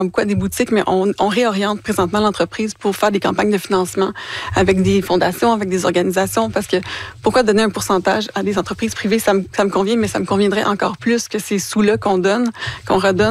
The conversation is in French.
beaucoup à des boutiques, mais on réoriente présentement l'entreprise pour faire des campagnes de financement avec des fondations, avec des organisations, parce que pourquoi donner un pourcentage à des entreprises privées, ça me convient, mais ça me conviendrait encore plus que ces sous-là qu'on donne, qu'on redonne